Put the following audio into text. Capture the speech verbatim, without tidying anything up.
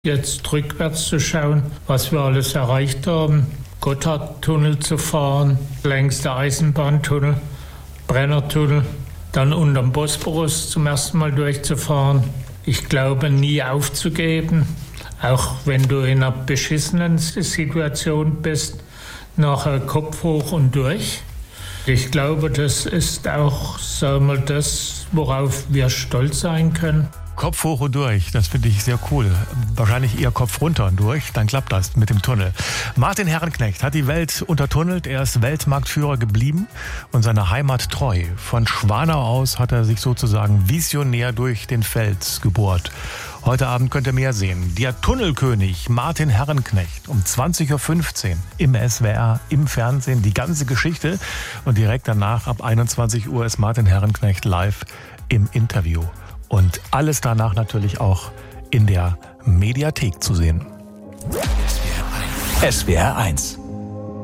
Jetzt rückwärts zu schauen, was wir alles erreicht haben. Gotthardtunnel zu fahren, längs der Eisenbahntunnel, Brennertunnel, dann unterm Bosporus zum ersten Mal durchzufahren. Ich glaube, nie aufzugeben, auch wenn du in einer beschissenen Situation bist, nachher Kopf hoch und durch. Ich glaube, das ist auch, sagen wir, das, worauf wir stolz sein können. Kopf hoch und durch, das finde ich sehr cool. Wahrscheinlich eher Kopf runter und durch, dann klappt das mit dem Tunnel. Martin Herrenknecht hat die Welt untertunnelt, er ist Weltmarktführer geblieben und seiner Heimat treu. Von Schwanau aus hat er sich sozusagen visionär durch den Fels gebohrt. Heute Abend könnt ihr mehr sehen. Der Tunnelkönig Martin Herrenknecht um zwanzig Uhr fünfzehn im S W R, im Fernsehen, die ganze Geschichte. Und direkt danach ab einundzwanzig Uhr ist Martin Herrenknecht live im Interview. Und alles danach natürlich auch in der Mediathek zu sehen. S W R eins.